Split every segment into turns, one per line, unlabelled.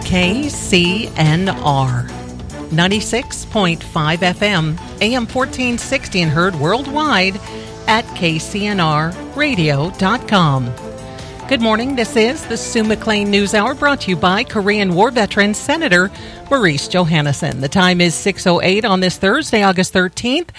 KCNR 96.5 FM, AM 1460, and heard worldwide at kcnrradio.com. Good morning. This is the Sue McLean News Hour, brought to you by Korean War veteran Senator Maurice Johannesson. The time is 6:08 on this Thursday, August 13th,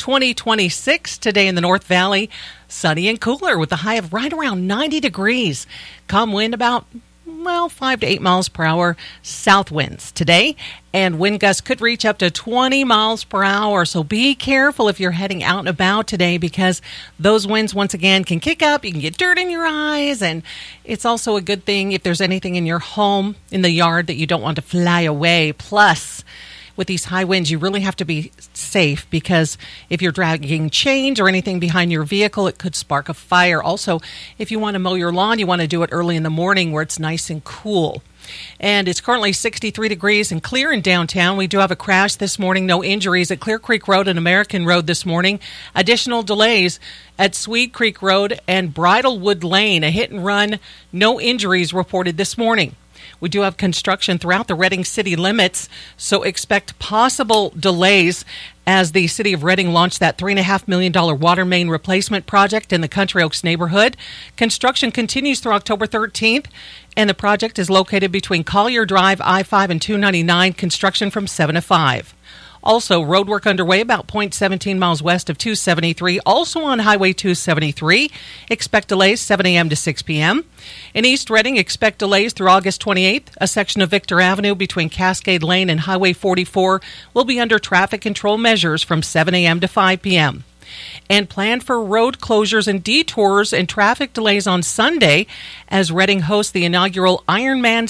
2026. Today in the North Valley, sunny and cooler with a high of right around 90 degrees. Calm wind about 5 to 8 miles per hour south winds today, and wind gusts could reach up to 20 miles per hour. So be careful if you're heading out and about today, because those winds once again can kick up. You can get dirt in your eyes, and it's also a good thing if there's anything in your home, in the yard, that you don't want to fly away. Plus, with these high winds, you really have to be safe, because if you're dragging chains or anything behind your vehicle, it could spark a fire. Also, if you want to mow your lawn, you want to do it early in the morning where it's nice and cool. And it's currently 63 degrees and clear in downtown. We do have a crash this morning. No injuries at Clear Creek Road and American Road this morning. Additional delays at Swede Creek Road and Bridlewood Lane. A hit and run. No injuries reported this morning. We do have construction throughout the Reading city limits, so expect possible delays as the city of Reading launched that $3.5 million water main replacement project in the Country Oaks neighborhood. Construction continues through October 13th, and the project is located between Collier Drive, I-5, and 299, construction from 7 to 5. Also, road work underway about 0.17 miles west of 273, also on Highway 273. Expect delays 7 a.m. to 6 p.m. In East Reading, expect delays through August 28th. A section of Victor Avenue between Cascade Lane and Highway 44 will be under traffic control measures from 7 a.m. to 5 p.m. And plan for road closures and detours and traffic delays on Sunday as Reading hosts the inaugural Ironman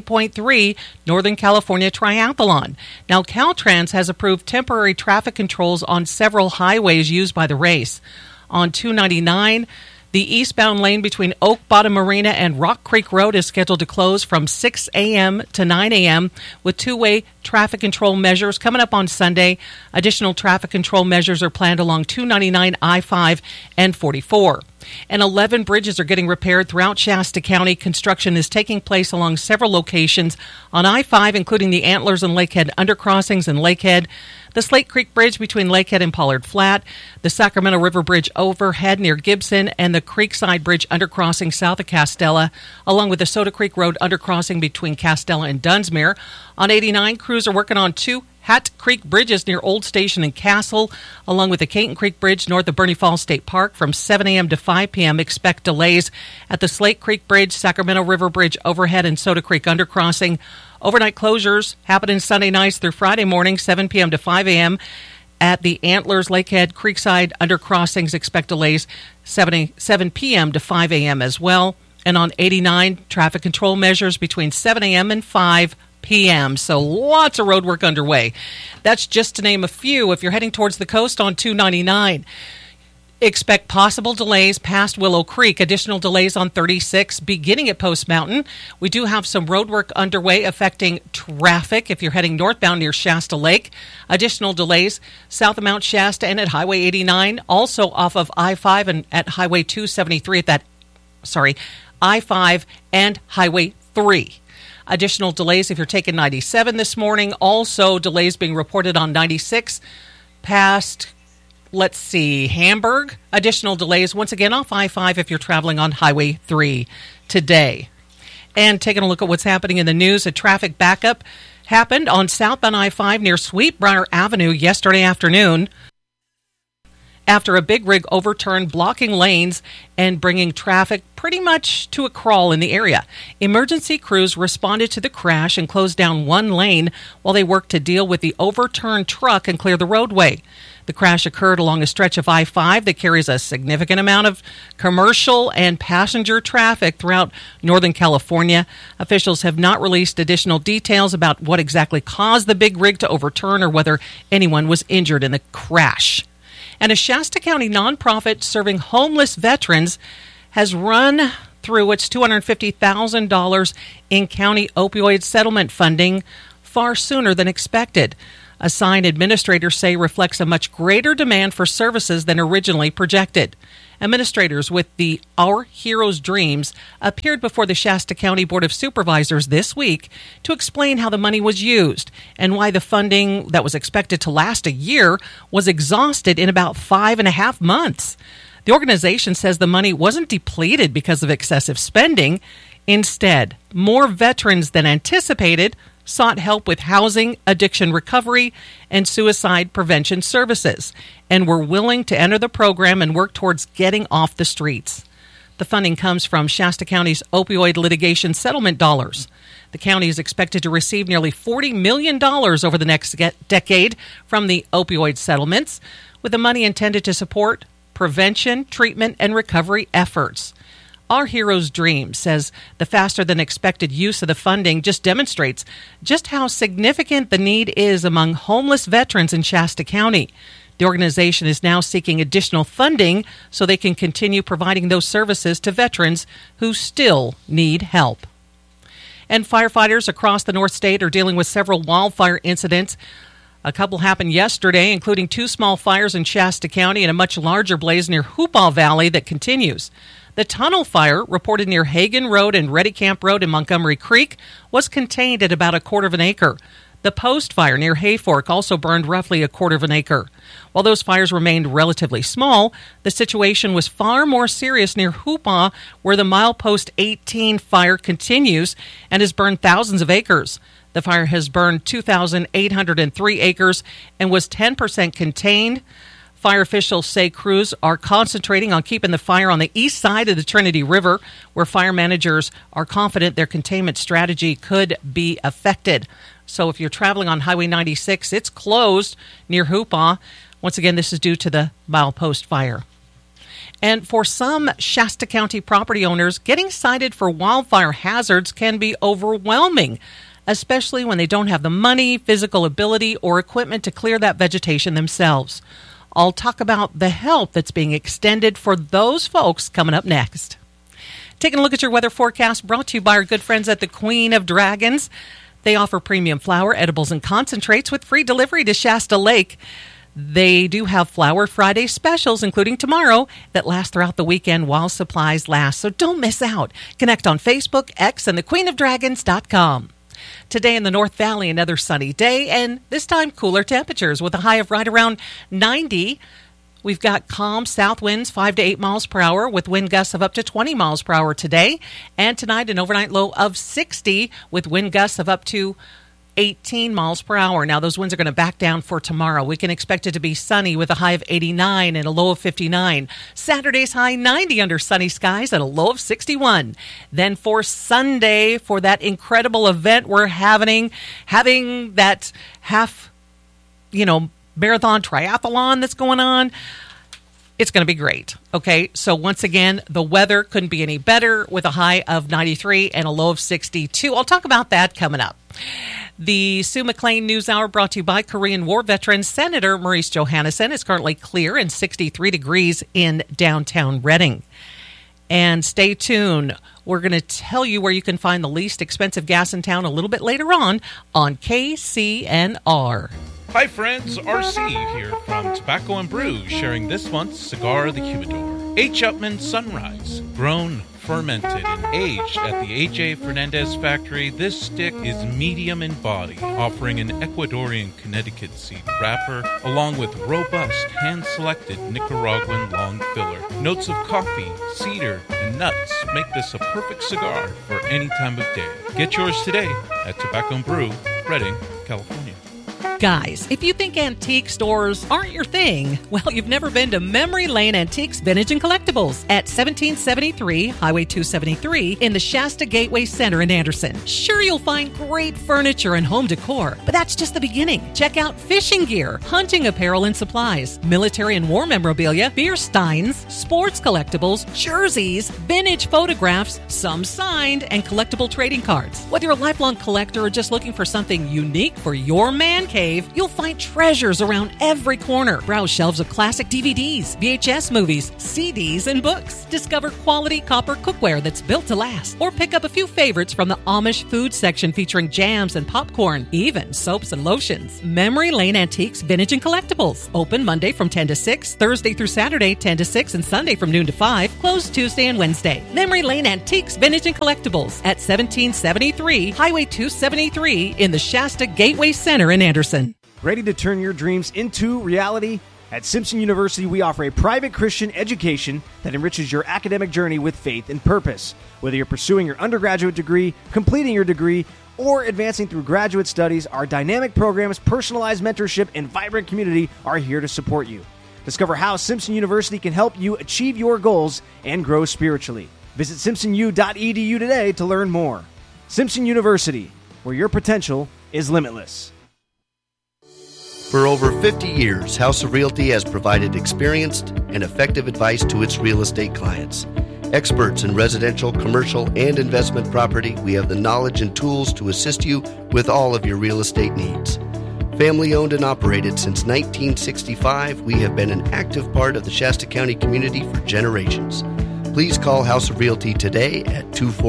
70.3 Northern California Triathlon. Now, Caltrans has approved temporary traffic controls on several highways used by the race. On 299, the eastbound lane between Oak Bottom Marina and Rock Creek Road is scheduled to close from 6 a.m. to 9 a.m. with two-way traffic control measures coming up on Sunday. Additional traffic control measures are planned along 299, I-5, and 44. And 11 bridges are getting repaired throughout Shasta County. Construction is taking place along several locations on I-5, including the Antlers and Lakehead undercrossings in Lakehead, the Slate Creek Bridge between Lakehead and Pollard Flat, the Sacramento River Bridge overhead near Gibson, and the Creekside Bridge undercrossing south of Castella, along with the Soda Creek Road undercrossing between Castella and Dunsmuir. On 89, crews are working on two Hat Creek bridges near Old Station and Castle, along with the Caton Creek Bridge north of Bernie Falls State Park from 7 a.m. to 5 p.m. Expect delays at the Slate Creek Bridge, Sacramento River Bridge overhead, and Soda Creek undercrossing. Overnight closures happening Sunday nights through Friday morning, 7 p.m. to 5 a.m. At the Antlers, Lakehead, Creekside undercrossings, expect delays 7 p.m. to 5 a.m. as well. And on 89, traffic control measures between 7 a.m. and 5 p.m. So lots of road work underway. That's just to name a few. If you're heading towards the coast on 299, expect possible delays past Willow Creek. Additional delays on 36 beginning at Post Mountain. We do have some road work underway affecting traffic if you're heading northbound near Shasta Lake. Additional delays south of Mount Shasta and at Highway 89. Also off of I-5 and at Highway 273 I-5 and Highway 3. Additional delays if you're taking 97 this morning. Also delays being reported on 96 past, Hamburg. Additional delays once again off I-5 if you're traveling on Highway 3 today. And taking a look at what's happening in the news, a traffic backup happened on southbound I-5 near Sweetbriar Avenue yesterday afternoon after a big rig overturned, blocking lanes and bringing traffic pretty much to a crawl in the area. Emergency crews responded to the crash and closed down one lane while they worked to deal with the overturned truck and clear the roadway. The crash occurred along a stretch of I-5 that carries a significant amount of commercial and passenger traffic throughout Northern California. Officials have not released additional details about what exactly caused the big rig to overturn or whether anyone was injured in the crash. And a Shasta County nonprofit serving homeless veterans has run through its $250,000 in county opioid settlement funding far sooner than expected. A sign administrators say reflects a much greater demand for services than originally projected. Administrators with the Our Heroes Dreams appeared before the Shasta County Board of Supervisors this week to explain how the money was used and why the funding that was expected to last a year was exhausted in about 5.5 months. The organization says the money wasn't depleted because of excessive spending. Instead, more veterans than anticipated sought help with housing, addiction recovery, and suicide prevention services, and were willing to enter the program and work towards getting off the streets. The funding comes from Shasta County's opioid litigation settlement dollars. The county is expected to receive nearly $40 million over the next decade from the opioid settlements, with the money intended to support prevention, treatment, and recovery efforts. Our Heroes Dream says the faster-than-expected use of the funding just demonstrates just how significant the need is among homeless veterans in Shasta County. The organization is now seeking additional funding so they can continue providing those services to veterans who still need help. And firefighters across the North State are dealing with several wildfire incidents. A couple happened yesterday, including 2 small fires in Shasta County and a much larger blaze near Hoopaw Valley that continues. The tunnel fire, reported near Hagen Road and Ready Camp Road in Montgomery Creek, was contained at about 1/4 acre. The post fire near Hayfork also burned roughly 1/4 acre. While those fires remained relatively small, the situation was far more serious near Hoopaw, where the Milepost 18 fire continues and has burned thousands of acres. The fire has burned 2,803 acres and was 10% contained. Fire officials say crews are concentrating on keeping the fire on the east side of the Trinity River, where fire managers are confident their containment strategy could be affected. So if you're traveling on Highway 96, it's closed near Hoopaw. Once again, this is due to the Milepost fire. And for some Shasta County property owners, getting cited for wildfire hazards can be overwhelming, especially when they don't have the money, physical ability, or equipment to clear that vegetation themselves. I'll talk about the help that's being extended for those folks coming up next. Taking a look at your weather forecast brought to you by our good friends at the Queen of Dragons. They offer premium flour, edibles, and concentrates with free delivery to Shasta Lake. They do have Flower Friday specials, including tomorrow, that last throughout the weekend while supplies last. So don't miss out. Connect on Facebook, X, and thequeenofdragons.com. Today in the North Valley, another sunny day, and this time cooler temperatures with a high of right around 90. We've got calm south winds, 5 to 8 miles per hour, with wind gusts of up to 20 miles per hour today. And tonight, an overnight low of 60, with wind gusts of up to 18 miles per hour. Now, those winds are going to back down for tomorrow. We can expect it to be sunny with a high of 89 and a low of 59. Saturday's high 90 under sunny skies and a low of 61. Then for Sunday, for that incredible event we're having that half, marathon triathlon that's going on. It's going to be great. Okay, so once again, the weather couldn't be any better with a high of 93 and a low of 62. I'll talk about that coming up. The Sue McLean News Hour brought to you by Korean War veteran Senator Maurice Johannesson. It's currently clear and 63 degrees in downtown Reading. And stay tuned. We're going to tell you where you can find the least expensive gas in town a little bit later on KCNR.
Hi friends, RC here from Tobacco and Brew, sharing this month's Cigar of the Humidor. H. Upmann Sunrise, grown, fermented, and aged at the A.J. Fernandez factory, this stick is medium in body, offering an Ecuadorian Connecticut seed wrapper, along with robust, hand-selected Nicaraguan long filler. Notes of coffee, cedar, and nuts make this a perfect cigar for any time of day. Get yours today at Tobacco and Brew, Reading, California.
Guys, if you think antique stores aren't your thing, well, you've never been to Memory Lane Antiques, Vintage, and Collectibles at 1773 Highway 273 in the Shasta Gateway Center in Anderson. Sure, you'll find great furniture and home decor, but that's just the beginning. Check out fishing gear, hunting apparel and supplies, military and war memorabilia, beer steins, sports collectibles, jerseys, vintage photographs, some signed, and collectible trading cards. Whether you're a lifelong collector or just looking for something unique for your man cave, save, you'll find treasures around every corner. Browse shelves of classic DVDs, VHS movies, CDs, and books. Discover quality copper cookware that's built to last. Or pick up a few favorites from the Amish food section featuring jams and popcorn, even soaps and lotions. Memory Lane Antiques, Vintage and Collectibles. Open Monday from 10 to 6, Thursday through Saturday 10 to 6, and Sunday from noon to 5. Closed Tuesday and Wednesday. Memory Lane Antiques, Vintage and Collectibles at 1773 Highway 273 in the Shasta Gateway Center in Anderson.
Ready to turn your dreams into reality? At Simpson University, we offer a private Christian education that enriches your academic journey with faith and purpose. Whether you're pursuing your undergraduate degree, completing your degree, or advancing through graduate studies, our dynamic programs, personalized mentorship, and vibrant community are here to support you. Discover how Simpson University can help you achieve your goals and grow spiritually. Visit simpsonu.edu today to learn more. Simpson University, where your potential is limitless.
For over 50 years, House of Realty has provided experienced and effective advice to its real estate clients. Experts in residential, commercial, and investment property, we have the knowledge and tools to assist you with all of your real estate needs. Family owned and operated since 1965, we have been an active part of the Shasta County community for generations. Please call House of Realty today at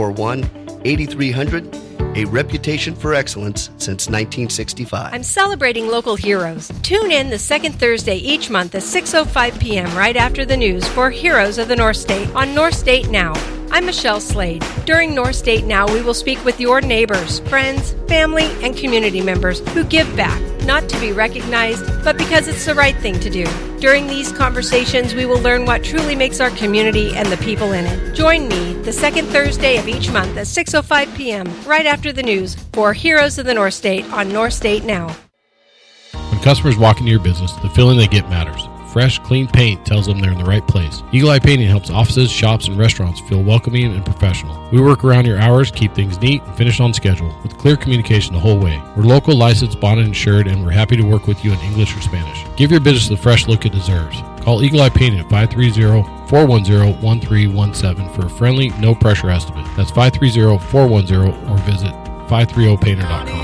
241-8300, a reputation for excellence since 1965.
I'm celebrating local heroes. Tune in the second Thursday each month at 6:05 p.m. right after the news for Heroes of the North State on North State Now. I'm Michelle Slade. During North State Now, we will speak with your neighbors, friends, family, and community members who give back, not to be recognized, but because it's the right thing to do. During these conversations, we will learn what truly makes our community and the people in it. Join me the second Thursday of each month at 6:05 p.m. right after the news for Heroes of the North State on North State Now.
When customers walk into your business, the feeling they get matters. Fresh, clean paint tells them they're in the right place. Eagle Eye Painting helps offices, shops, and restaurants feel welcoming and professional. We work around your hours, keep things neat, and finish on schedule with clear communication the whole way. We're local, licensed, bonded, and insured, and we're happy to work with you in English or Spanish. Give your business the fresh look it deserves. Call Eagle Eye Painting at 530-410-1317 for a friendly, no-pressure estimate. That's 530-410 or visit 530painter.com.